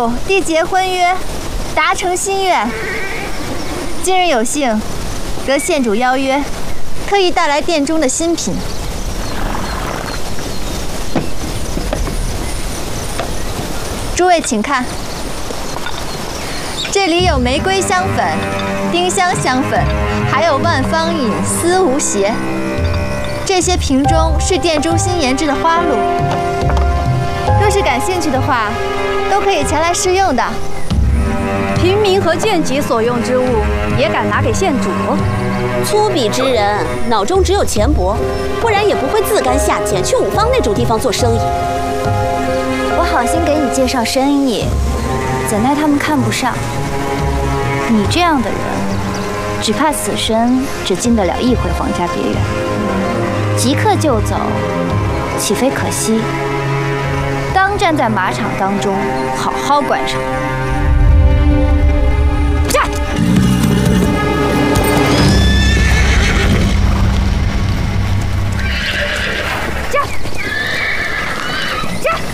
主缔结婚约，达成心愿。今日有幸得县主邀约，特意带来店中的新品。诸位请看，这里有玫瑰香粉、丁香香粉，还有万方饮丝无邪。这些瓶中是店中新研制的花露。若是感兴趣的话，都可以前来试用的。 平民和贱籍所用之物，也敢拿给县主？ 粗鄙之人，脑中只有钱帛，不然也不会自甘下贱去五方那种地方做生意。 我好心给你介绍生意，怎奈他们看不上。你这样的人，只怕此生只进得了一回皇家别院，即刻就走，岂非可惜？当站在马场当中，好好观察。站！站！站！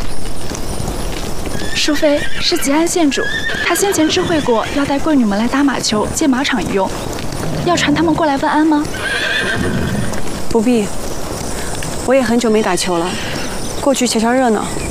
淑妃是吉安县主，他先前知会过要带贵女们来打马球，借马场一用，要传他们过来问安吗？ 不必，我也很久没打球了，过去瞧瞧热闹。